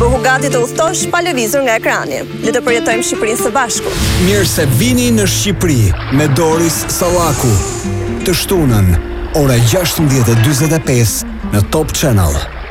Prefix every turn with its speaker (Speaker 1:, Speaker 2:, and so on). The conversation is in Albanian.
Speaker 1: Bëhu gati të udhëtosh pa lëvizur nga ekrani. Le të përjetojmë Shqipërinë së bashku.
Speaker 2: Mirë se vini në Shqipëri me Doris Sallaku. Të shtunën, ora 16:45 në Top Channel.